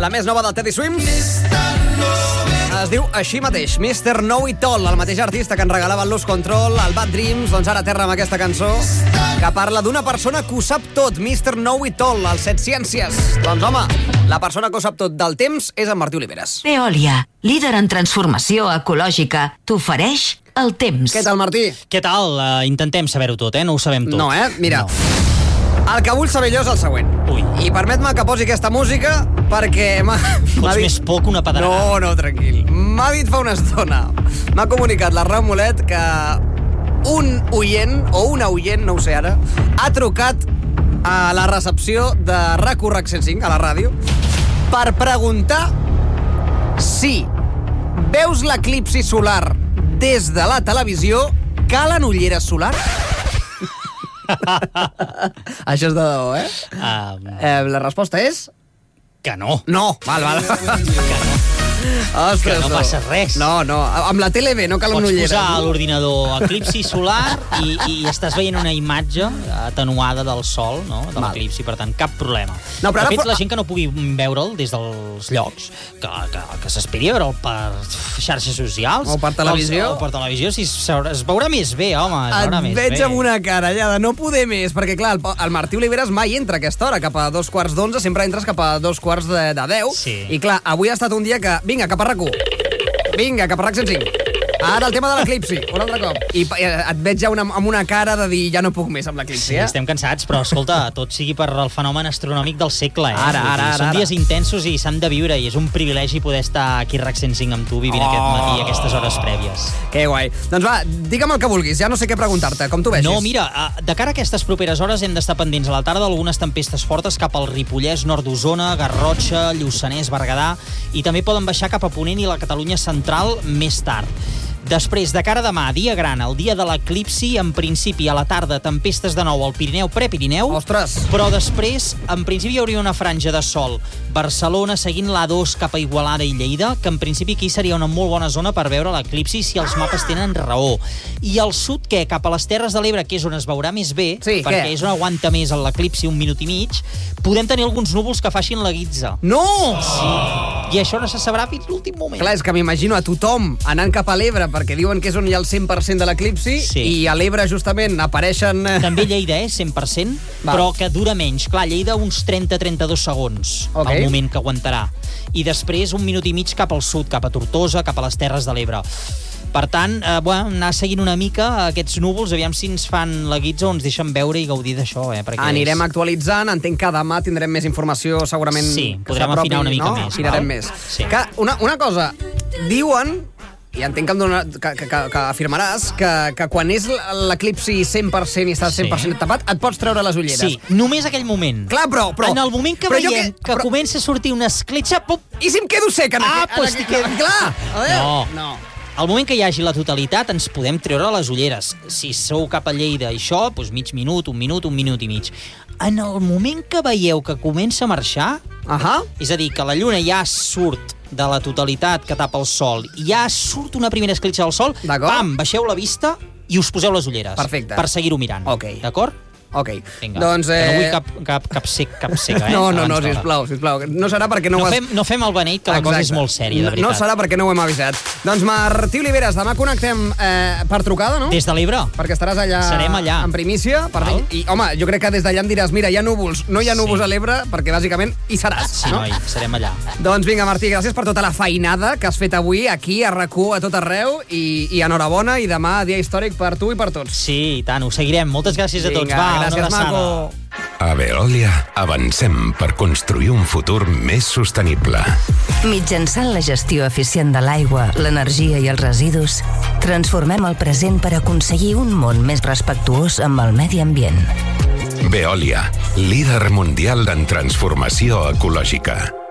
la més nova del Teddy Swims. Es diu així mateix, Mr. Know It All, el mateix artista que ens regalava el Lose Control, el Bad Dreams, doncs ara aterra amb aquesta cançó que parla d'una persona que ho sap tot, Mr. Know It All, el Set Ciències. Doncs home, la persona que ho sap tot del temps és en Martí Oliveres. Veolia, líder en transformació ecològica, t'ofereix el temps. Què tal, Martí? Què tal? Intentem saber-ho tot, no ho sabem tot. No, Mira, el que vull saber jo és el següent. Ui. I permet-me que posi aquesta música perquè Fots més por que una pedregada. No, tranquil. M'ha dit fa una estona. M'ha comunicat la Raúl Molet que un oient, o una oient, no ho sé ara, ha trucat a la recepció de RAC1 RAC 105, a la ràdio, per preguntar si veus l'eclipsi solar des de la televisió, calen ulleres solars? Això és de debò, la resposta és... Que no. No, val. Que no. Ostres, que no passa res. No, amb la tele bé, no cal una ullera. Pots posar a l'ordinador eclipsi solar i estàs veient una imatge atenuada del sol, no? De l'eclipsi, per tant, cap problema. No, de fet, la gent que no pugui veure'l des dels llocs, que s'esperi a veure'l per xarxes socials. O per televisió. O per televisió, si es veurà més bé, home, es veurà més bé. Et veig amb una cara allà de no poder més, perquè clar, el Martí Oliveres mai entra a aquesta hora, cap a 2:15, sempre entres cap a 2:45. Sí. I clar, avui ha estat un dia que... Vinga, cap a RAC1. Vinga, cap a RAC 105. Ara el tema de l'eclipsi, un altre cop. I et veig ja amb una cara de dir ja no puc més amb l'eclipsi, Sí, estem cansats, però escolta, tot sigui per el fenomen astronòmic del segle, Ara. Són dies intensos i s'han de viure, i és un privilegi poder estar aquí a RAC 105 amb tu vivint aquest matí, aquestes hores prèvies. Que guai. Doncs va, digue'm el que vulguis, ja no sé què preguntar-te, com tu vegis. No, mira, de cara a aquestes properes hores hem d'estar pendents a la tarda d'algunes tempestes fortes cap al Ripollès, nord d'Osona, Garrotxa, Lluçanès, Berguedà, i també poden baixar cap a Ponent i la Catalunya central més tard. Després, de cara a demà, dia gran, el dia de l'eclipsi, en principi a la tarda tempestes de nou al Pirineu, Prepirineu. Ostres! Però després, en principi, hi hauria una franja de sol. Barcelona seguint l'A2 cap a Igualada i Lleida, que en principi aquí seria una molt bona zona per veure l'eclipsi si els mapes tenen raó. I al sud, què? Cap a les Terres de l'Ebre, que és on es veurà més bé, perquè és on aguanta més l'eclipsi, 1 minut i mig, podem tenir alguns núvols que facin la guitza. No! Sí. I això no se sabrà fins l'últim moment. Clar, és que m'imagino a tothom anant cap a l'Ebre, perquè diuen que és on hi ha el 100% de l'eclipsi, i a l'Ebre justament apareixen... També Lleida, 100%, però que dura menys. Clar, Lleida uns 30-32 segons, el moment que aguantarà. I després 1 minut i mig cap al sud, cap a Tortosa, cap a les Terres de l'Ebre. Per tant, anar seguint una mica aquests núvols, aviam si ens fan la guitza o ens deixen veure i gaudir d'això. Anirem actualitzant, entenc que demà tindrem més informació, segurament... Sí, podrem afinar una mica més. Afinarem més. Una cosa, diuen... I entenc que afirmaràs que quan és l'eclipsi 100% i estàs 100% tapat, et pots treure les ulleres. Sí, només aquell moment. Clar, però... En el moment que veiem que comença a sortir una escletxa... I si em quedo sec? Doncs t'hi quedes... Clar! No. Al moment que hi hagi la totalitat, ens podem treure les ulleres. Si sou cap a Lleida i això, doncs mig minut, 1 minut, 1 minut i mig. En el moment que veieu que comença a marxar, és a dir, que la lluna ja surt de la totalitat que tapa el sol, ja surt una primera escletxa del sol, pam, baixeu la vista i us poseu les ulleres. Perfecte. Per seguir-ho mirant. D'acord? Ok. Vinga, doncs, que no vull cap seca, No, sisplau. No serà perquè no ho has... No fem el beneit, que la cosa és molt sèria, de veritat. No serà perquè no ho hem avisat. Doncs Martí Oliveres, demà connectem per trucada, no? Des de l'Ebre. Perquè estaràs allà... Serem allà. En primícia. I, home, jo crec que des d'allà em diràs, mira, hi ha núvols, no hi ha núvols a l'Ebre, perquè bàsicament hi seràs, no? Sí, noi, serem allà. Doncs vinga, Martí, gràcies per tota la feinada que has fet avui aquí a RAC1 a tot arreu i enhorabona, i demà dia històric per tu i per tots. Sí, i tant, ho seguirem. Moltes gràcies a tots. Va, gràcies, maco. A Veolia avancem per construir un futur més sostenible. Mitjançant la gestió eficient de l'aigua, l'energia i els residus, transformem el present per aconseguir un món més respectuós amb el medi ambient. Veolia, líder mundial en transformació ecològica.